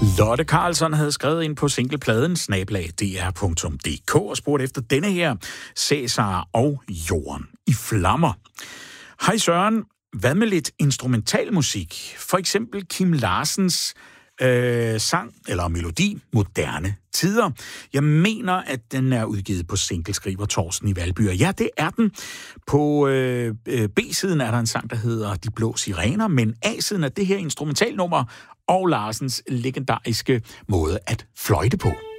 Lotte Carlson havde skrevet ind på singlepladen @dr.dk og spurgt efter denne her, Cæsar og Jorden i flammer. Hej Søren, hvad med lidt instrumentalmusik? For eksempel Kim Larsens sang eller melodi, Moderne Tider. Jeg mener, at den er udgivet på singleskriver Thorsten i Valby. Ja, det er den. På B-siden er der en sang, der hedder De Blå Sirener, men A-siden er det her instrumentalnummer og Larsens legendariske måde at fløjte på.